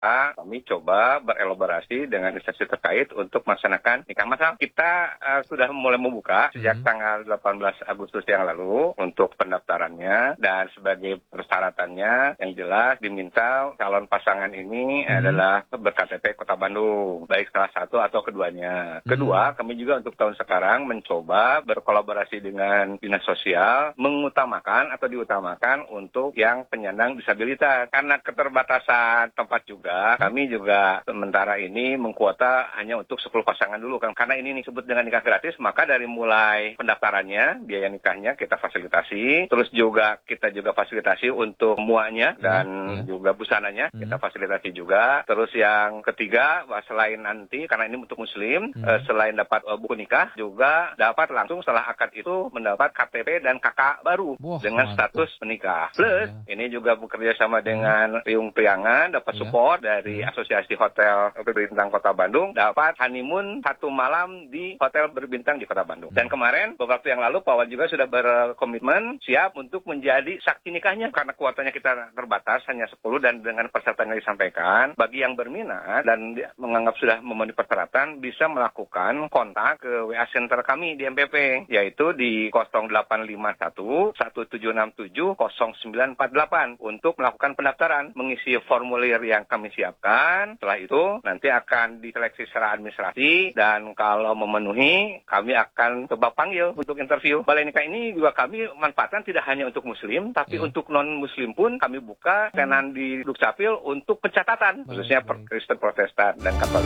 maka kami coba berelaborasi dengan instansi terkait untuk melaksanakan nikah masal. Kita sudah mulai membuka sejak tanggal 18 Agustus yang lalu untuk pendaftarannya, dan sebagai persyaratannya yang jelas diminta calon pasangan ini adalah ber-KTP Kota Bandung, baik salah satu atau keduanya. Kedua, kami juga untuk tahun sekarang mencoba berkolaborasi dengan Dinas Sosial mengutamakan atau diutamakan untuk yang penyandang disabilitas. Karena keterbatasan tempat juga, kami juga sementara ini mengkuota hanya untuk 10 pasangan dulu kan. Karena ini disebut dengan nikah gratis, maka dari mulai pendaftarannya, biaya nikahnya kita fasilitasi, terus juga kita juga fasilitasi untuk muanya dan juga busananya kita fasilitasi juga. Terus yang ketiga, selain nanti karena ini untuk muslim, selain dapat buku nikah juga dapat langsung setelah akad itu mendapat KTP dan KK baru dengan status menikah. Plus ini juga bekerja sama dengan Riung Priangan, dapat support dari Asosiasi Hotel Berbintang Kota Bandung, dapat honeymoon 1 malam di hotel berbintang di Kota Bandung. Dan kemarin beberapa waktu yang lalu Pak Wan juga sudah berkomitmen siap untuk menjadi saksi nikahnya karena kuotanya kita terbatas hanya 10, dan dengan persyaratan yang disampaikan bagi yang berminat dan menganggap sudah memenuhi persyaratan bisa melakukan kontak ke WA center kami di MPP, yaitu di 0851 1767 0948 untuk melakukan pendaftaran, mengisi formulir yang kami siapkan. Setelah itu nanti akan diseleksi secara administrasi, dan kalau memenuhi kami akan coba panggil untuk interview. Balai nikah ini juga kami manfaatkan tidak hanya untuk muslim, tapi untuk non muslim pun kami buka tenan di Dukcapil untuk pencatatan, khususnya Kristen, Protestan, dan Katolik.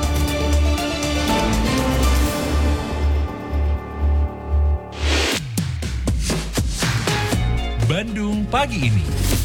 Bandung Pagi Ini.